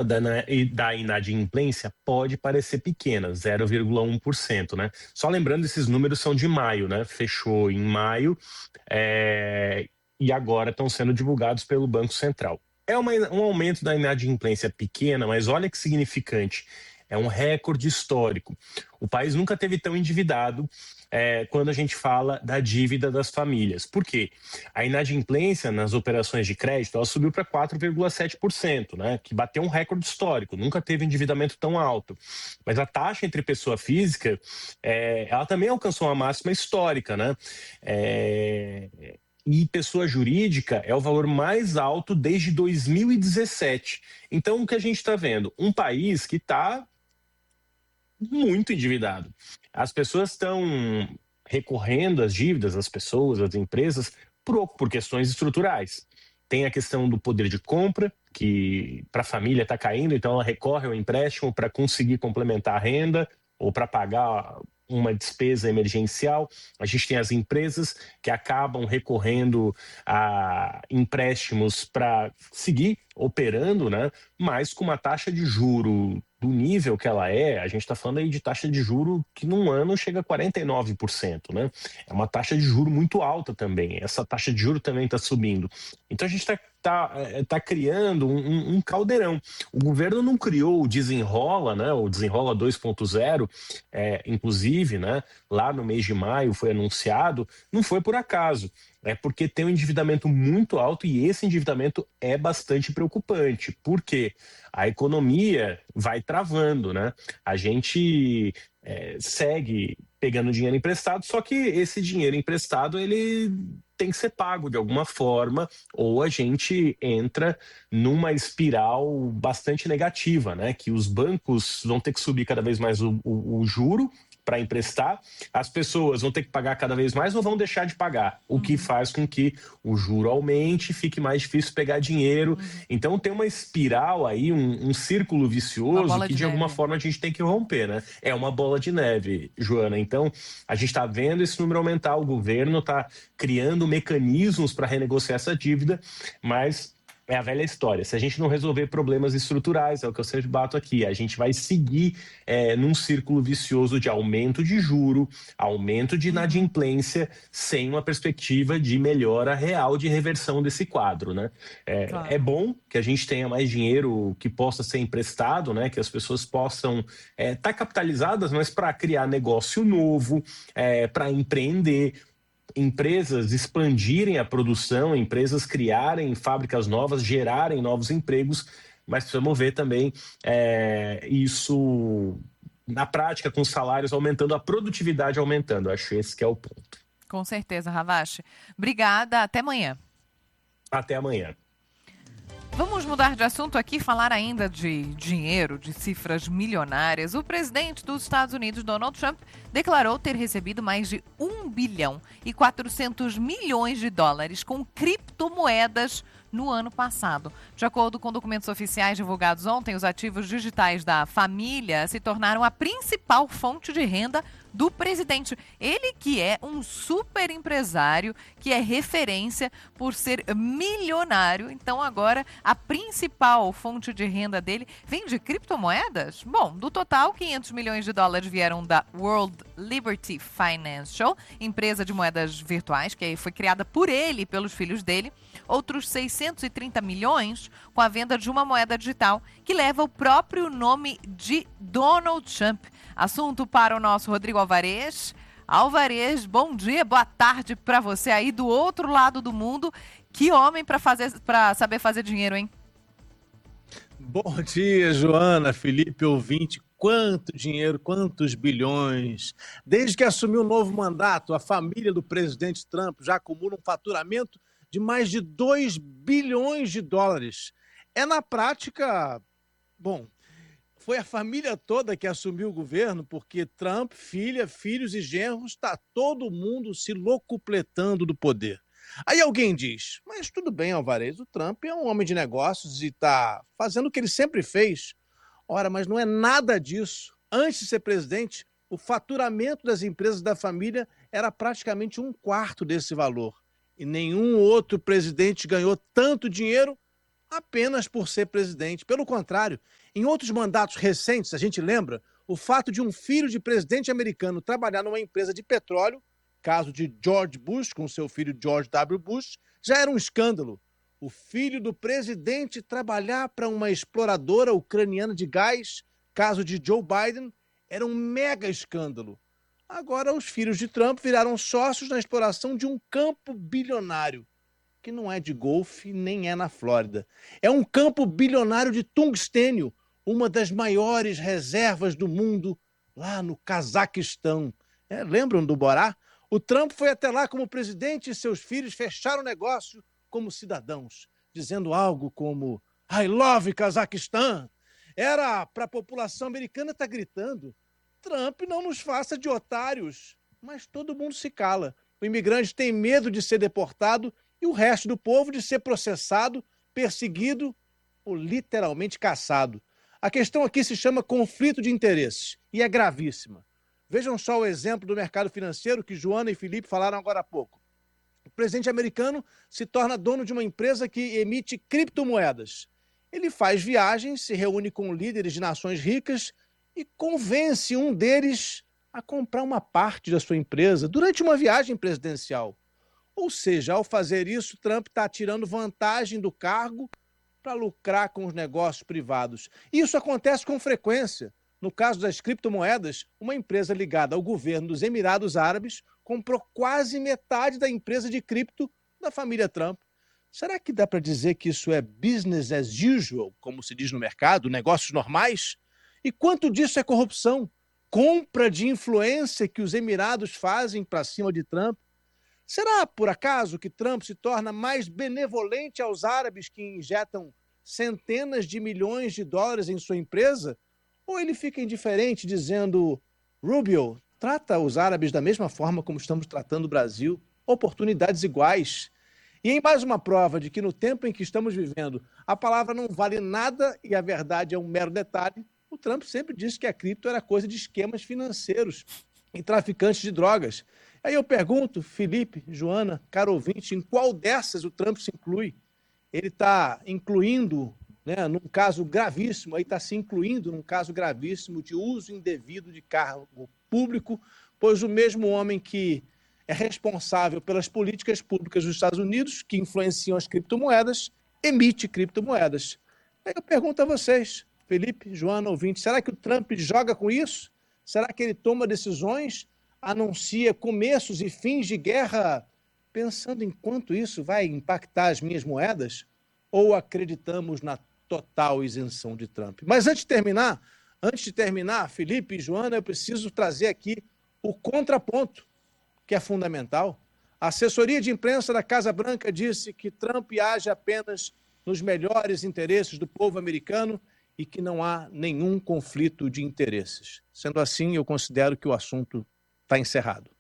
da inadimplência pode parecer pequena, 0,1%, né? Só lembrando, esses números são de maio, né? Fechou em maio, e agora estão sendo divulgados pelo Banco Central. É um aumento da inadimplência pequena, mas olha que significante. É um recorde histórico. O país nunca teve tão endividado quando a gente fala da dívida das famílias. Por quê? A inadimplência nas operações de crédito ela subiu para 4,7%, né? Que bateu um recorde histórico. Nunca teve endividamento tão alto. Mas a taxa entre pessoa física, ela também alcançou uma máxima histórica, né? E pessoa jurídica é o valor mais alto desde 2017. Então, o que a gente está vendo? Um país que está muito endividado. As pessoas estão recorrendo às dívidas, as pessoas, as empresas, por questões estruturais. Tem a questão do poder de compra, que para a família está caindo, então ela recorre ao empréstimo para conseguir complementar a renda ou para pagar uma despesa emergencial. A gente tem as empresas que acabam recorrendo a empréstimos para seguir operando, né? Mas com uma taxa de juro do nível que ela a gente está falando aí de taxa de juro que num ano chega a 49%, né? É uma taxa de juro muito alta também. Essa taxa de juro também está subindo. Então a gente tá criando um caldeirão. O governo não criou o Desenrola, né? O Desenrola 2.0, inclusive, né? Lá no mês de maio foi anunciado, não foi por acaso. É porque tem um endividamento muito alto e esse endividamento é bastante preocupante. Por quê? A economia vai travando, né? A gente segue pegando dinheiro emprestado, só que esse dinheiro emprestado ele tem que ser pago de alguma forma, ou a gente entra numa espiral bastante negativa, né? Que os bancos vão ter que subir cada vez mais o juro para emprestar, as pessoas vão ter que pagar cada vez mais ou vão deixar de pagar, o que faz com que o juro aumente, fique mais difícil pegar dinheiro. Então tem uma espiral aí, um círculo vicioso que de alguma forma a gente tem que romper, né? É uma bola de neve, Joana. Então a gente está vendo esse número aumentar, o governo está criando mecanismos para renegociar essa dívida, mas é a velha história. Se a gente não resolver problemas estruturais, é o que eu sempre bato aqui, a gente vai seguir num círculo vicioso de aumento de juro, aumento de inadimplência, sem uma perspectiva de melhora real de reversão desse quadro, né? É bom que a gente tenha mais dinheiro que possa ser emprestado, né? Que as pessoas possam estar capitalizadas, mas para criar negócio novo, para empreender, empresas expandirem a produção, empresas criarem fábricas novas, gerarem novos empregos, mas precisamos ver também isso na prática, com os salários aumentando, a produtividade aumentando. Acho esse que é o ponto. Com certeza, Ravache. Obrigada, até amanhã. Até amanhã. Vamos mudar de assunto aqui e falar ainda de dinheiro, de cifras milionárias. O presidente dos Estados Unidos, Donald Trump, declarou ter recebido mais de 1 bilhão e 400 milhões de dólares com criptomoedas no ano passado. De acordo com documentos oficiais divulgados ontem, os ativos digitais da família se tornaram a principal fonte de renda do presidente. Ele que é um super empresário, que é referência por ser milionário. Então agora a principal fonte de renda dele vem de criptomoedas? Bom, do total, 500 milhões de dólares vieram da World Liberty Financial, empresa de moedas virtuais, que foi criada por ele e pelos filhos dele. Outros 630 milhões com a venda de uma moeda digital que leva o próprio nome de Donald Trump. Assunto para o nosso Rodrigo Alvarez. Alvarez, bom dia, boa tarde para você aí do outro lado do mundo. Que homem para saber fazer dinheiro, hein? Bom dia, Joana, Felipe, ouvinte. Quanto dinheiro, quantos bilhões. Desde que assumiu o novo mandato, a família do presidente Trump já acumula um faturamento de mais de 2 bilhões de dólares. Na prática, bom, foi a família toda que assumiu o governo, porque Trump, filha, filhos e genros, está todo mundo se locupletando do poder. Aí alguém diz, mas tudo bem, Alvarez, o Trump é um homem de negócios e está fazendo o que ele sempre fez. Ora, mas não é nada disso. Antes de ser presidente, o faturamento das empresas da família era praticamente 1/4 desse valor. E nenhum outro presidente ganhou tanto dinheiro apenas por ser presidente. Pelo contrário, em outros mandatos recentes, a gente lembra, o fato de um filho de presidente americano trabalhar numa empresa de petróleo, caso de George Bush com seu filho George W. Bush, já era um escândalo. O filho do presidente trabalhar para uma exploradora ucraniana de gás, caso de Joe Biden, era um mega escândalo. Agora, os filhos de Trump viraram sócios na exploração de um campo bilionário, que não é de golfe nem é na Flórida. É um campo bilionário de tungstênio, uma das maiores reservas do mundo, lá no Cazaquistão. Lembram do Borá? O Trump foi até lá como presidente e seus filhos fecharam o negócio como cidadãos, dizendo algo como I love Cazaquistão. Era para a população americana estar gritando: Trump, não nos faça de otários. Mas todo mundo se cala. O imigrante tem medo de ser deportado e o resto do povo de ser processado, perseguido ou literalmente caçado. A questão aqui se chama conflito de interesses e é gravíssima. Vejam só o exemplo do mercado financeiro que Joana e Felipe falaram agora há pouco. O presidente americano se torna dono de uma empresa que emite criptomoedas. Ele faz viagens, se reúne com líderes de nações ricas e convence um deles a comprar uma parte da sua empresa durante uma viagem presidencial. Ou seja, ao fazer isso, Trump está tirando vantagem do cargo para lucrar com os negócios privados. Isso acontece com frequência. No caso das criptomoedas, uma empresa ligada ao governo dos Emirados Árabes comprou quase metade da empresa de cripto da família Trump. Será que dá para dizer que isso é business as usual, como se diz no mercado, negócios normais? E quanto disso é corrupção? Compra de influência que os Emirados fazem para cima de Trump? Será, por acaso, que Trump se torna mais benevolente aos árabes que injetam centenas de milhões de dólares em sua empresa? Ou ele fica indiferente dizendo: Rubio, trata os árabes da mesma forma como estamos tratando o Brasil, oportunidades iguais. E em mais uma prova de que no tempo em que estamos vivendo, a palavra não vale nada e a verdade é um mero detalhe, o Trump sempre disse que a cripto era coisa de esquemas financeiros e traficantes de drogas. Aí eu pergunto, Felipe, Joana, caro ouvinte, em qual dessas o Trump se inclui? Ele está incluindo, num caso gravíssimo, aí está se incluindo num caso gravíssimo de uso indevido de cargo público, pois o mesmo homem que é responsável pelas políticas públicas dos Estados Unidos, que influenciam as criptomoedas, emite criptomoedas. Aí eu pergunto a vocês, Felipe, Joana, ouvinte, será que o Trump joga com isso? Será que ele toma decisões, anuncia começos e fins de guerra, pensando em quanto isso vai impactar as minhas moedas? Ou acreditamos na total isenção de Trump? Mas antes de terminar, Felipe e Joana, eu preciso trazer aqui o contraponto, que é fundamental. A assessoria de imprensa da Casa Branca disse que Trump age apenas nos melhores interesses do povo americano e que não há nenhum conflito de interesses. Sendo assim, eu considero que o assunto está encerrado.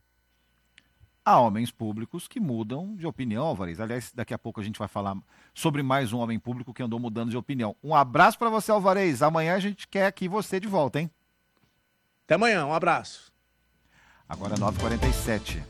Há homens públicos que mudam de opinião, Alvarez. Aliás, daqui a pouco a gente vai falar sobre mais um homem público que andou mudando de opinião. Um abraço para você, Alvarez. Amanhã a gente quer aqui você de volta, hein? Até amanhã, um abraço. Agora 9h47.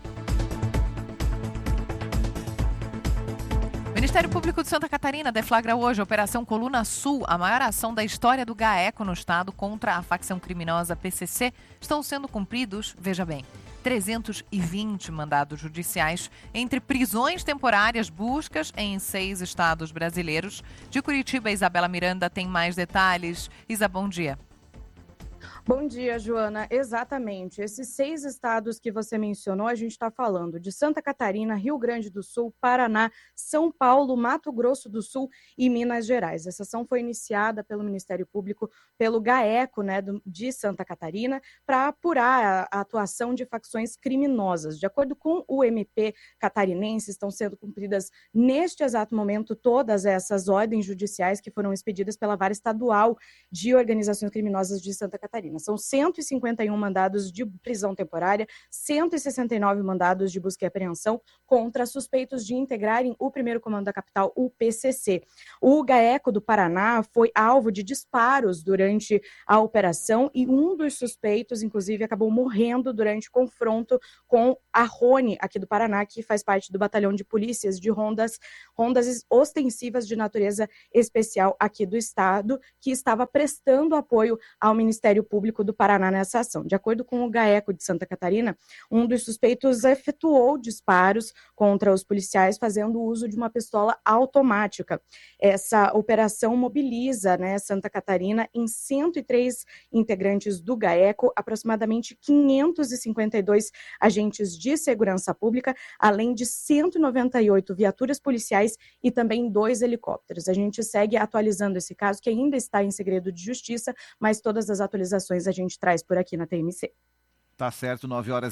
O Ministério Público de Santa Catarina deflagra hoje a Operação Coluna Sul, a maior ação da história do GAECO no estado contra a facção criminosa PCC. Estão sendo cumpridos, veja bem, 320 mandados judiciais entre prisões temporárias, buscas em 6 estados brasileiros. De Curitiba, Isabela Miranda tem mais detalhes. Isa, bom dia. Bom dia, Joana. Exatamente. Esses 6 estados que você mencionou, a gente está falando de Santa Catarina, Rio Grande do Sul, Paraná, São Paulo, Mato Grosso do Sul e Minas Gerais. Essa ação foi iniciada pelo Ministério Público, pelo GAECO, de Santa Catarina, para apurar a atuação de facções criminosas. De acordo com o MP catarinense, estão sendo cumpridas neste exato momento todas essas ordens judiciais que foram expedidas pela Vara Estadual de Organizações Criminosas de Santa Catarina. Catarina. São 151 mandados de prisão temporária, 169 mandados de busca e apreensão contra suspeitos de integrarem o primeiro comando da capital, o PCC. O GAECO do Paraná foi alvo de disparos durante a operação e um dos suspeitos, inclusive, acabou morrendo durante confronto com a Rony, aqui do Paraná, que faz parte do batalhão de polícias de rondas ostensivas de natureza especial aqui do estado, que estava prestando apoio ao Ministério Público do Paraná nessa ação. De acordo com o GAECO de Santa Catarina, um dos suspeitos efetuou disparos contra os policiais fazendo uso de uma pistola automática. Essa operação mobiliza, Santa Catarina em 103 integrantes do GAECO, aproximadamente 552 agentes de segurança pública, além de 198 viaturas policiais e também 2 helicópteros. A gente segue atualizando esse caso, que ainda está em segredo de justiça, mas todas as atualizações a gente traz por aqui na TMC. Tá certo,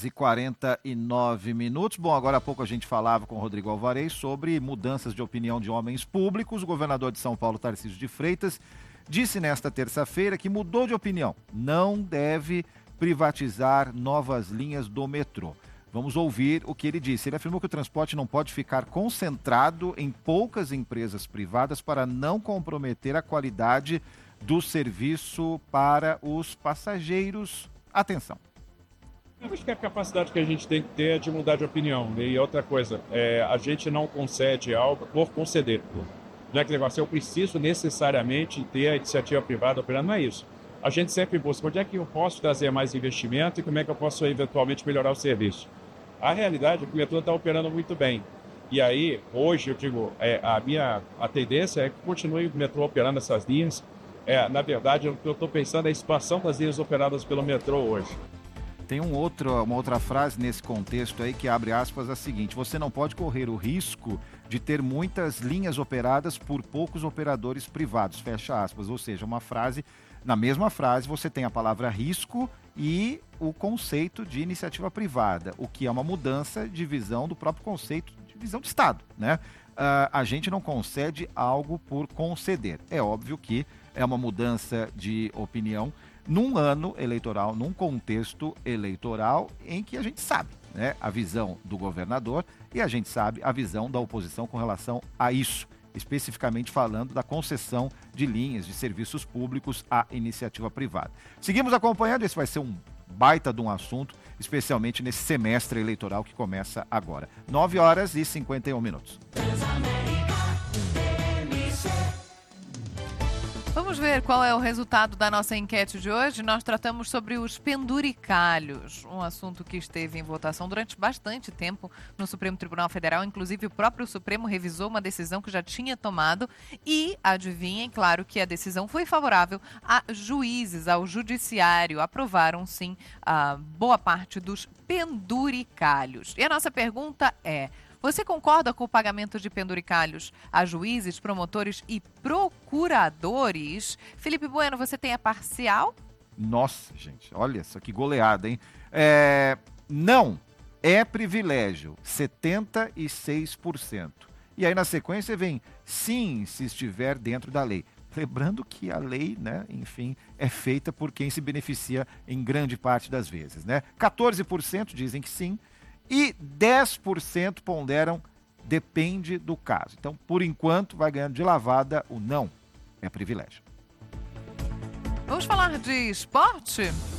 9h49. Bom, agora há pouco a gente falava com o Rodrigo Alvarez sobre mudanças de opinião de homens públicos. O governador de São Paulo, Tarcísio de Freitas, disse nesta terça-feira que mudou de opinião. Não deve privatizar novas linhas do metrô. Vamos ouvir o que ele disse. Ele afirmou que o transporte não pode ficar concentrado em poucas empresas privadas para não comprometer a qualidade do serviço para os passageiros. Atenção. Eu acho que a capacidade que a gente tem que ter é de mudar de opinião. E outra coisa, a gente não concede algo por conceder. Não é que negócio, eu preciso necessariamente ter a iniciativa privada operando, não é isso. A gente sempre busca onde é que eu posso trazer mais investimento e como é que eu posso eventualmente melhorar o serviço. A realidade é que o metrô está operando muito bem. E aí, hoje, eu digo, a tendência é que continue o metrô operando essas linhas. Na verdade, o que eu estou pensando é a expansão das linhas operadas pelo metrô hoje. Tem uma outra frase nesse contexto aí que abre aspas a seguinte: você não pode correr o risco de ter muitas linhas operadas por poucos operadores privados, fecha aspas. Ou seja, na mesma frase você tem a palavra risco e o conceito de iniciativa privada, o que é uma mudança de visão do próprio conceito de visão de Estado, né? A gente não concede algo por conceder. É óbvio que é uma mudança de opinião num ano eleitoral, num contexto eleitoral em que a gente sabe, né, a visão do governador e a gente sabe a visão da oposição com relação a isso, especificamente falando da concessão de linhas de serviços públicos à iniciativa privada. Seguimos acompanhando, esse vai ser um baita de um assunto, especialmente nesse semestre eleitoral que começa agora. 9h51. Vamos ver qual é o resultado da nossa enquete de hoje. Nós tratamos sobre os penduricalhos, um assunto que esteve em votação durante bastante tempo no Supremo Tribunal Federal. Inclusive, o próprio Supremo revisou uma decisão que já tinha tomado e, adivinhem, claro que a decisão foi favorável a juízes, ao judiciário. Aprovaram, sim, a boa parte dos penduricalhos. E a nossa pergunta é: você concorda com o pagamento de penduricalhos a juízes, promotores e procuradores? Felipe Bueno, você tem a parcial? Nossa, gente, olha só que goleada, hein? Não, é privilégio, 76%. E aí na sequência vem sim, se estiver dentro da lei. Lembrando que a lei, né, enfim, é feita por quem se beneficia em grande parte das vezes, né? 14% dizem que sim. E 10% ponderam depende do caso. Então, por enquanto, vai ganhando de lavada o não. É privilégio. Vamos falar de esporte?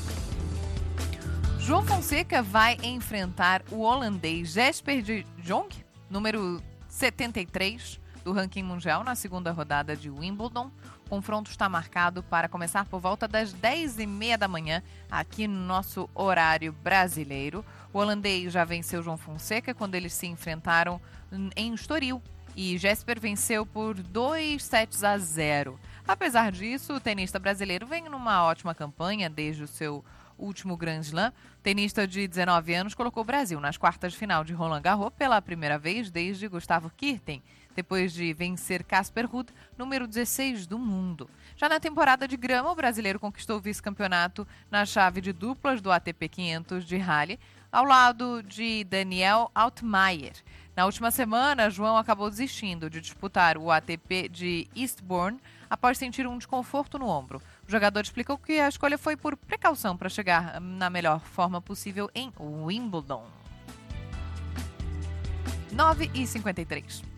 João Fonseca vai enfrentar o holandês Jesper de Jong, número 73 do ranking mundial, na segunda rodada de Wimbledon. O confronto está marcado para começar por volta das 10h30 da manhã, aqui no nosso horário brasileiro. O holandês já venceu João Fonseca quando eles se enfrentaram em Estoril. E Jesper venceu por 2-0. Apesar disso, o tenista brasileiro vem numa ótima campanha desde o seu último Grand Slam. O tenista de 19 anos colocou o Brasil nas quartas de final de Roland Garros pela primeira vez desde Gustavo Kirten, depois de vencer Casper Ruud, número 16 do mundo. Já na temporada de grama, o brasileiro conquistou o vice-campeonato na chave de duplas do ATP 500 de Halle, ao lado de Daniel Altmaier. Na última semana, João acabou desistindo de disputar o ATP de Eastbourne após sentir um desconforto no ombro. O jogador explicou que a escolha foi por precaução para chegar na melhor forma possível em Wimbledon. 9h53.